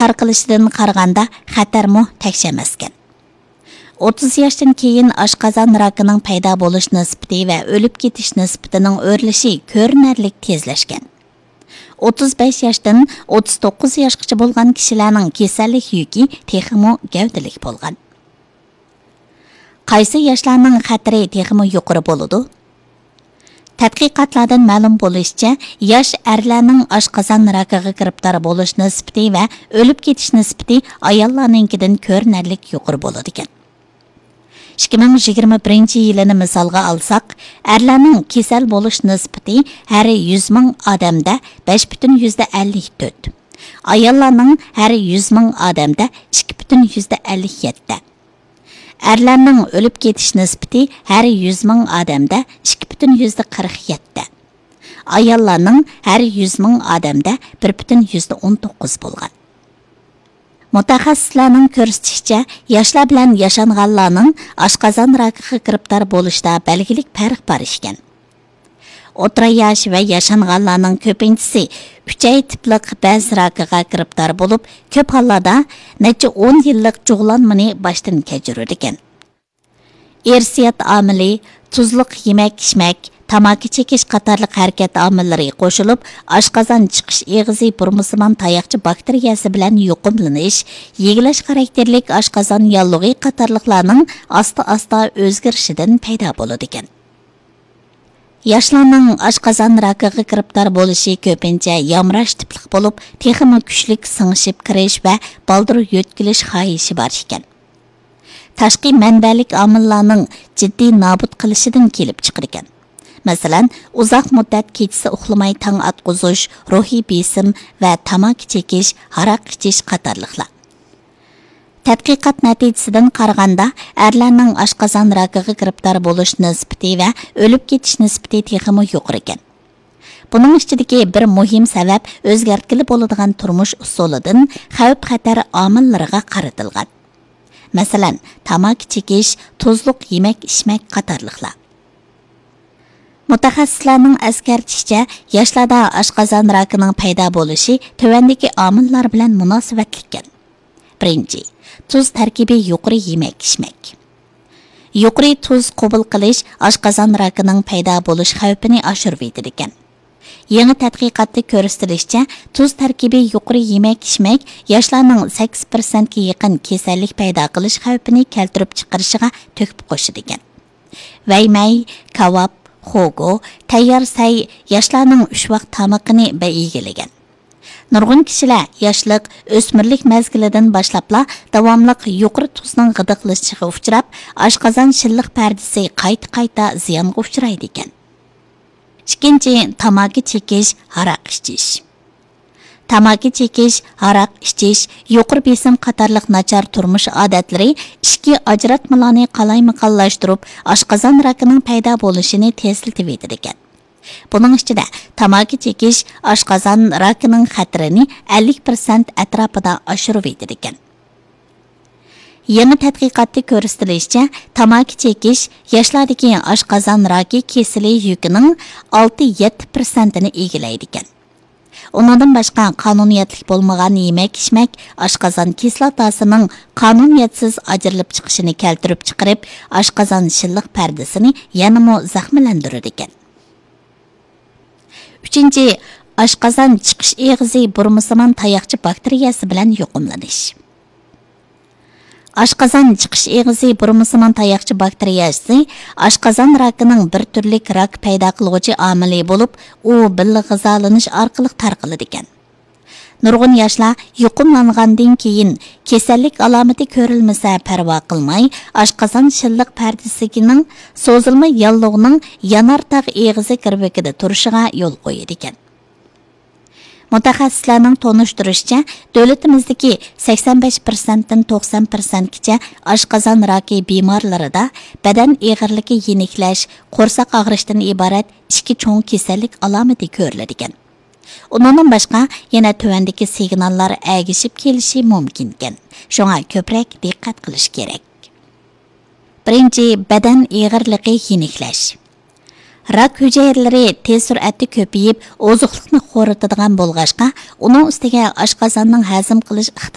tarqalishidan qaraganda xatarmi tekshirmaskan. 30 yoshdan keyin oshqozon rakining paydo bo'lish nisbati va o'lib ketish nisbatining o'rlishi ko'rinarli tezlashgan. 35 yoshdan 39 yoshgacha bo'lgan kishilarning kasallik yuki texmo gavdalik bo'lgan. Qaysi yoshlarning xatari texmo yuqori bo'ladi? Tadqiqotlardan ma'lum bo'lishicha, yosh erlarning oshqozon rakiga giribtor bo'lish nisbati va o'lib ketish nisbati ayollarninkidan ko'rinarli yuqori bo'ladi ekan. 2021-yilini misolga olsak, erlarning kasal bo'lish nisbati har 100 ming odamda 5,54. Ayollarning har 100 ming odamda 2,57. Erlarning o'lib ketish nisbati har 100 ming odamda 2,47. Ayollarning har 100 ming odamda 1,19 bo'lgan. Mutaxassislarning ko'rsatishicha, yoshlar bilan yashanganlarning oshqozon rakiga giribtor bo'lishda belgilik farq bor ekan. O'rta yosh va yashanganlarning ko'pinchisi 3 tiplik ba'zi rakiga giribtor bo'lib, ko'p hollarda necha 10 yillik jug'lanmani boshdan kechiradi ekan. Irsiyat omili, tuzliq yemak-ichmak, tamaki chekish qatorliq harakat omillari qo'shilib, oshqozon chiqish eg'izi burmusimon tayoqcha bakteriyasi bilan yuqumlanish, yegilash xarakterlik oshqozon yallig'i qatorliqlarning asta-asta o'zgarishidan paydo bo'ladi ekan. Yoshlarning oshqozon rakiga giribtor bo'lishi ko'pincha yomrash tiplik bo'lib, texmo kuchlik singishib kirish va baldir yo'tkilish xohishi bor ekan. Tashqi manbalik omillarning jiddiy nobud qilishidan kelib chiqar ekan. Masalan, uzoq muddat kechasi uxlamay tong atqizish, ruhiy besim va tamaki chekish, aroq ichish qatorliqlar. Tadqiqot natijasidan qaraganda, erlarning oshqozon rakiga giribtor bo'lish nisbati va o'lib ketish nisbati texmo yuqori ekan. Buning ichidagi bir muhim sabab o'zgartgili bo'ladigan turmush usulidan xavf-xatar omillariga qaratilgan. Masalan, tamaki chekish, tuzliq yemak-ichmak qatorliqlar. Mutaxassislarning eskartishicha, yoshlarda oshqozon rakining paydo bo'lishi tuvandagi omillar bilan munosabatlikan. Birinchi, tuz tarkibi yuqori yemak-ichmak. Yuqori tuz qabul qilish oshqozon rakining paydo bo'lish xavfini oshirib ekan. Yangi tadqiqotda ko'rsatilishicha, tuz tarkibi yuqori yemak-ichmak yoshlarning 8% ga yaqin kasallik paydo qilish xavfini keltirib chiqarishiga to'kib qo'shadi ekan. Vaymay, kavob, xogo, tayyor say yoshlarning 3 vaqt tamoqini beyigilagan. Nurg'un kishilar yoshlik, o'smirlik mezgilidan boshlabla davomliq yuqori tuzning g'idiqlashiga uchrab, oshqozon shilliq pardasi qayta ziyonga uchraydi ekan. Ikkinchi, tamaki chekish, aroq ichish. Tamaki chekish, aroq ichish, yuqori besim qatorliq nachar turmush odatlari ichki ajratmalarni qalaymaqonlashtirib, oshqozon rakining paydo bo'lishini tezlatib ekan. Buning ichida tamaki chekish oshqozon rakining xatarini 50% atrofida oshirib ekan. Yangi tadqiqotda ko'rsatilishicha, tamaki chekish yoshlardagi oshqozon raki kesili yukining 6-7% ni egallaydi ekan. Undan boshqa qonuniyatlik bo'lmagan yemak-ichmak oshqozon kislotasining qonuniyatsiz ajrilib chiqishini keltirib chiqarib, oshqozon shilliq pardasini yanada zaxmlantiradi ekan. Uchinchi, oshqozon chiqish eg'izi burmusimon tayoqcha bakteriyasi bilan yuqumlanish. Oshqozon chiqish eg'izi burmusimon tayoqcha bakteriyasi oshqozon rakining bir turlik rak paydo qiluvchi omili bo'lib, u billa g'izolanish orqali tarqaladi ekan. Nurg'un yoshlar yuqumlangandan keyin kasallik alomati ko'rilmasa parvo qilmay, oshqozon shilliq pardasining so'zilma yallig'ining yanartaq eg'izi kirvikida turishiga yo'l qo'yadi ekan. Mutaxassislarning tonishtirishicha, davlatimizdagi 85% dan 90% gacha oshqozon raki bemorlarida badan og'irligi, yeniklash, qo'rsoq og'rishidan iborat ikki cho'ng kasallik alomati ko'riladi ekan. Undan boshqa yana tuvandagi signallar agishib kelishi mumkin ekan. Shunga ko'proq diqqat qilish kerak. Birinchi, badan og'irligi, yeniklash. Rak hujayralari tez sur'atda ko'payib, oziqlikni qo'ritadigan bo'lg'ashqa, uning ustiga oshqozonning hazm qilish